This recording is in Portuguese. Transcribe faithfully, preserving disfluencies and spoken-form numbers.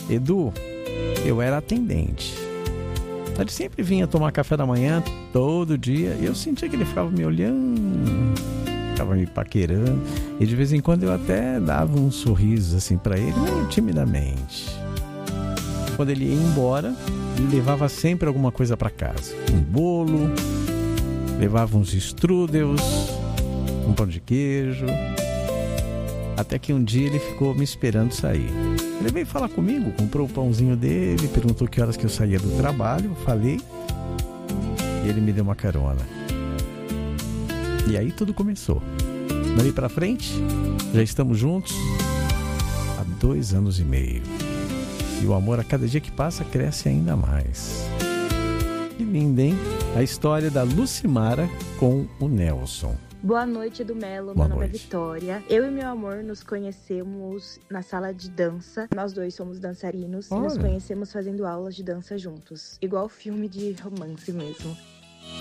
Edu, eu era atendente. Ele sempre vinha tomar café da manhã, todo dia, e eu sentia que ele ficava me olhando, ficava me paquerando, e de vez em quando eu até dava um sorriso assim pra ele, meio timidamente. Quando ele ia embora, ele levava sempre alguma coisa pra casa. Um bolo, levava uns strudels, um pão de queijo. Até que um dia ele ficou me esperando sair. Ele veio falar comigo, comprou o pãozinho dele, perguntou que horas que eu saía do trabalho, eu falei, e ele me deu uma carona. E aí tudo começou. Daí pra frente, já estamos juntos há dois anos e meio. E o amor a cada dia que passa cresce ainda mais. Que linda, hein? A história da Lucimara com o Nelson. Boa noite, Edu Melo. Boa Meu nome noite. é Vitória. Eu e meu amor nos conhecemos na sala de dança. Nós dois somos dançarinos. Olha. E nos conhecemos fazendo aulas de dança juntos. Igual filme de romance mesmo.